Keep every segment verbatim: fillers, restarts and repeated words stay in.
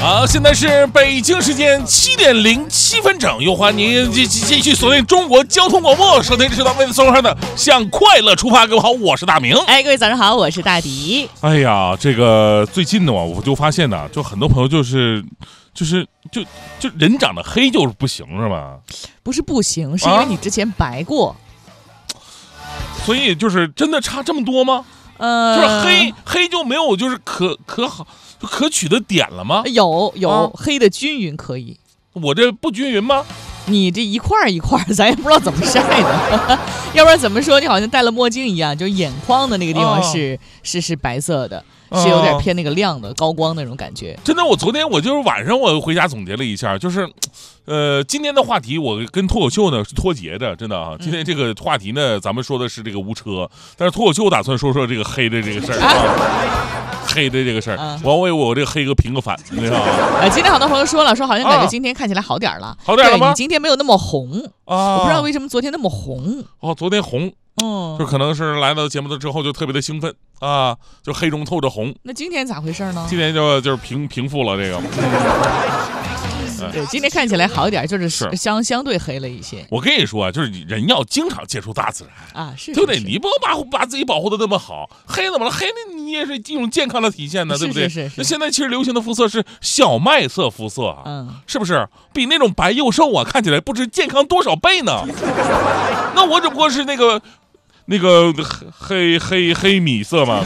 好，现在是北京时间七点零七分整，又欢迎您继继续锁定中国交通广播，收听知道为了送上的向快乐出发。各位好，我是大明。 哎，各位早上好，我是大迪。 哎呀，这个最近呢，我就发现呢，就很多朋友就是就是就就人长得黑就是不行是吧？ 不是不行，是因为你之前白过， 啊、所以就是真的差这么多吗？ 呃， 就是黑黑就没有就是可可好就可取的点了吗？ 有有、 啊、 黑的均匀可以。 我这不均匀吗？ 你这一块一块，咱也不知道怎么晒的，要不然怎么说你好像戴了墨镜一样，就眼眶的那个地方是、哦、是是白色的，是有点偏那个亮的、哦、高光那种感觉。 真的，我昨天我就是晚上我回家总结了一下，就是，呃，今天的话题我跟脱口秀呢是脱节的，真的啊。今天这个话题呢，咱们说的是这个无车，但是脱口秀打算说说这个黑的这个事儿。啊黑的这个事儿、啊，我要为我这个黑哥平个反，你知道吗？ 呃，今天好多朋友说了，说好像感觉今天看起来好点了，啊、 好点了吗？ 你今天没有那么红啊， 我不知道为什么昨天那么红。 哦，昨天红， 嗯， 就可能是来到节目的之后就特别的兴奋啊，就黑中透着红。 那今天咋回事呢？ 今天就就是平平复了这个。 对，今天看起来好一点，就是相相对黑了一些。 我跟你说啊，就是人要经常接触大自然啊，是， 对不对？你不把把自己保护的那么好，黑怎么了？黑的你也是一种健康的体现呢，对不对？ 是是是。 那现在其实流行的肤色是小麦色肤色啊， 嗯， 是不是？比那种白幼瘦啊，看起来不知健康多少倍呢？那我只不过是那个。那个黑黑黑米色嘛，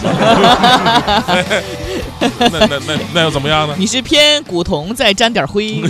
那那那那又怎么样呢？ 你是偏古铜再沾点灰。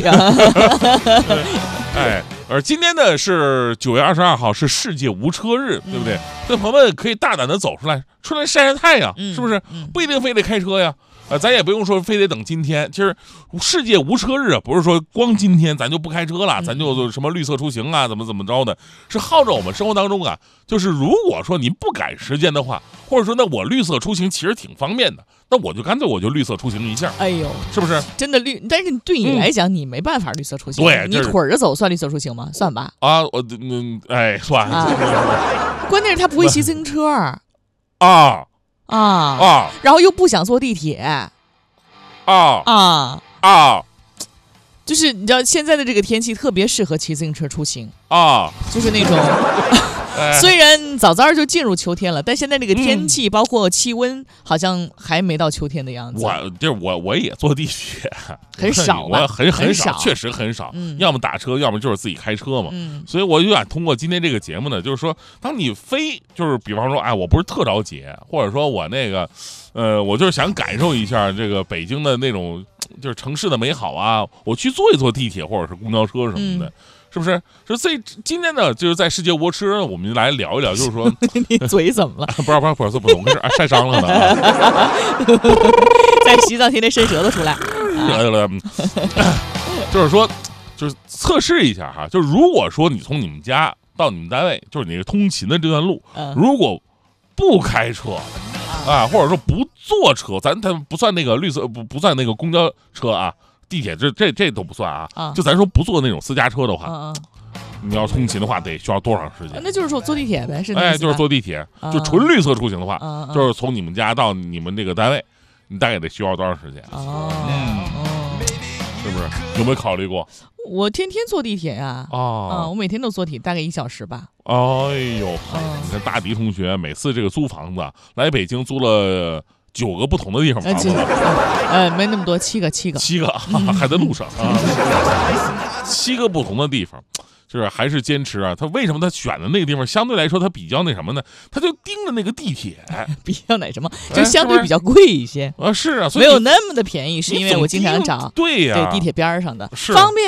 哎，而今天呢是九月二十二号，是世界无车日，对不对？所以朋友们可以大胆的走出来，出来晒晒太阳， 嗯、 是不是？不一定非得开车呀。呃，咱也不用说非得等今天。其实世界无车日啊，不是说光今天咱就不开车了， 嗯、 咱就什么绿色出行啊，怎么怎么着的，是号召我们生活当中啊，就是如果说您不赶时间的话，或者说那我绿色出行其实挺方便的，那我就干脆我就绿色出行一下。 哎呦， 是不是？ 真的绿，但是对你来讲，嗯、你没办法绿色出行。 对， 你腿着走算绿色出行吗？算吧。 啊，我嗯，哎，算。 啊、关键是他不会骑自行车。 啊。 啊啊！ 然后又不想坐地铁， 啊啊啊！ 就是你知道现在的这个天气特别适合骑自行车出行啊， 就是那种。虽然早早就进入秋天了，但现在这个天气、嗯、包括气温好像还没到秋天的样子。 我就是我我也坐地铁， 很少吧， 我很很少， 确实很少、 嗯。 要么打车，要么就是自己开车嘛。 嗯， 所以我就想通过今天这个节目呢，就是说，当你非就是比方说，哎，我不是特着急，或者说我那个，呃，我就是想感受一下这个北京的那种就是城市的美好啊，我去坐一坐地铁或者是公交车什么的。嗯，是不是？所以今天呢，就是在世界无车，我们来聊一聊，就是说， 你嘴怎么了？ 不是不是不是不是，我跟啊晒伤了呢、啊。 在洗澡天天伸舌头出来。 啊、就是说，就是测试一下哈，就是如果说你从你们家到你们单位，就是你通勤的这段路， 嗯、 如果不开车啊，或者说不坐车，咱咱不算那个绿色，不不算那个公交车啊。地铁这这这都不算啊， 啊就咱说不坐那种私家车的话， 啊、 你要通勤的话得需要多长时间？ 那就是说坐地铁呗，是哎，就是坐地铁， 啊、 就纯绿色出行的话、 啊， 就是从你们家到你们这个单位，你大概得需要多长时间？ 哦， 嗯，是不是？有没有考虑过？ 我天天坐地铁呀、啊， 哦、 啊，我每天都坐地铁，大概一小时吧。 哎呦，你看大迪同学每次这个租房子来北京租了。九个不同的地方房子了， 呃，没那么多，七个，七个， 七个，还在路上啊，七个不同的地方，就是还是坚持啊。他为什么他选的那个地方相对来说他比较那什么呢？他就盯着那个地铁， 比较哪什么，就相对比较贵一些啊，是啊， 没有那么的便宜，是因为我经常找对呀、 对地铁边上的是方便。